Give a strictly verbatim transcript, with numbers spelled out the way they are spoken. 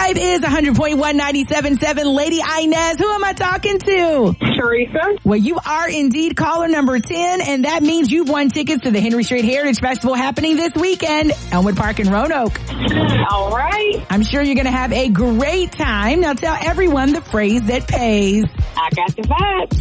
Vibe is one hundred point one ninety-seven point seven. Lady Inez, who am I talking to? Teresa. Well, you are indeed caller number ten, and that means you've won tickets to the Henry Street Heritage Festival happening this weekend, Elmwood Park in Roanoke. All right. I'm sure you're going to have a great time. Now tell everyone the phrase that pays. I got the vibe.